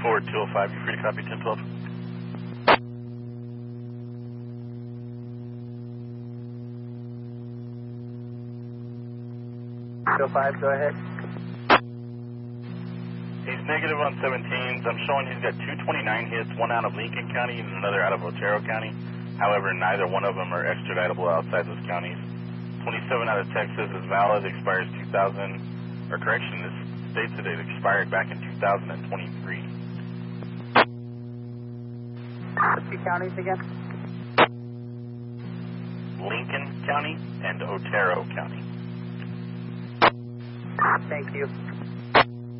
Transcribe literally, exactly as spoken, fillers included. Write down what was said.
Forward two oh five, you free to copy ten twelve? two oh five, go ahead. He's negative on seventeens. I'm showing he's got two twenty-nine hits, one out of Lincoln County and another out of Otero County. However, neither one of them are extraditable outside those counties. twenty-seven out of Texas is valid, expires two thousand, or correction, this states that it expired back in two thousand twenty-three. Two counties again? Lincoln County and Otero County. Thank you.